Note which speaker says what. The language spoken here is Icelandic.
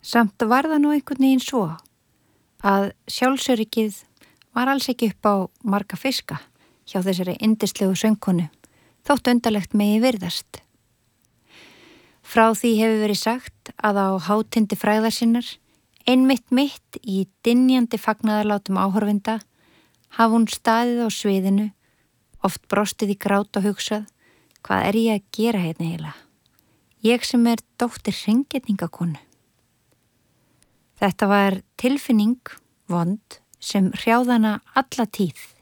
Speaker 1: Samt var það nú einhvern veginn svo að sjálfsöryggið var alls ekki upp á marga fiska hjá þessari yndislegu söngkonu, þótt undarlegt megi virðast. Frá því hefur verið sagt að á hátindi frægðar sinnar, einmitt mitt í dynjandi fagnaðarlátum áhorfinda, hafi hún staðið á sviðinu, oft brostið í grát og hugsað, hvað er ég að gera hérna eiginlega? Ég sem er dóttir hreingerningakonu. Þetta var tilfinning, vond, sem hrjáði hana alla tíð.